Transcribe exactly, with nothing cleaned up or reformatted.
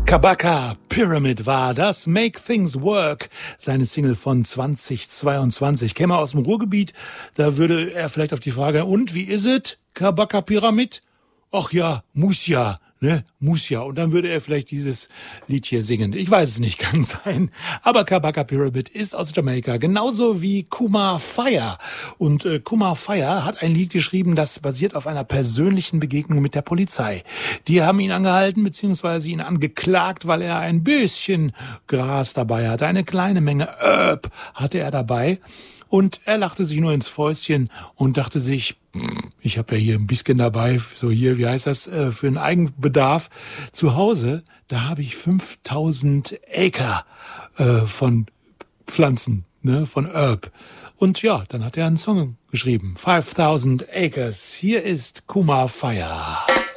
Kabaka Pyramid war das, Make Things Work, seine Single von zweitausendzweiundzwanzig. Käme er aus dem Ruhrgebiet, da würde er vielleicht auf die Frage, und wie ist es, Kabaka Pyramid? Ach ja, muss ja, ne, muss ja. Und dann würde er vielleicht dieses Lied hier singen. Ich weiß es nicht, kann sein. Aber Kabaka Pyramid ist aus Jamaika, genauso wie Kumar Fire. Und äh, Kumar Fire hat ein Lied geschrieben, das basiert auf einer persönlichen Begegnung mit der Polizei. Die haben ihn angehalten, beziehungsweise ihn angeklagt, weil er ein bisschen Gras dabei hatte. Eine kleine Menge Öp hatte er dabei. Und er lachte sich nur ins Fäustchen und dachte sich, ich habe ja hier ein bisschen dabei, so hier, wie heißt das, für einen Eigenbedarf. Zu Hause, da habe ich fünftausend Acre äh, von Pflanzen, ne, von Herb. Und ja, dann hat er einen Song geschrieben, fünftausend Acres. Hier ist Kumar Fire.